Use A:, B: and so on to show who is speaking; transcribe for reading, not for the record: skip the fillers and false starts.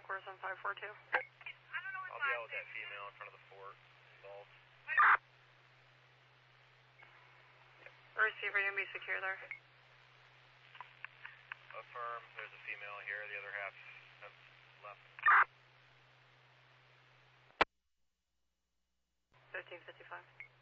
A: course on 542.
B: I'll be out with that female in front of the fort involved.
A: Receiver, you can be secure there.
B: Affirm, there's a female here, the other half left.
A: 1555.